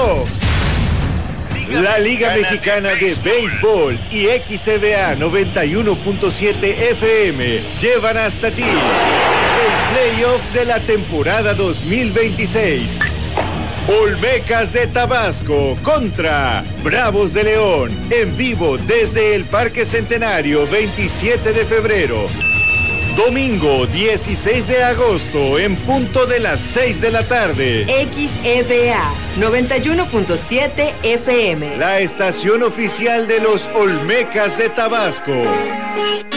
playoffs. La Liga Mexicana de Béisbol y XCBA 91.7 FM llevan hasta ti el playoff de la temporada 2026. Olmecas de Tabasco contra Bravos de León, en vivo desde el Parque Centenario, 27 de febrero. Domingo 16 de agosto, en punto de las 6 de la tarde. XEBA 91.7 FM. La estación oficial de los Olmecas de Tabasco.